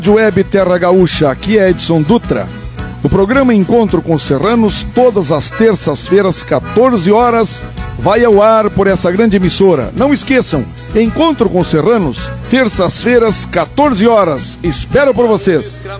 Web Terra Gaúcha, aqui é Edson Dutra. O programa Encontro com Serranos, todas as terças-feiras, 14 horas, vai ao ar por essa grande emissora. Não esqueçam, Encontro com Serranos, terças-feiras, 14 horas. Espero por vocês.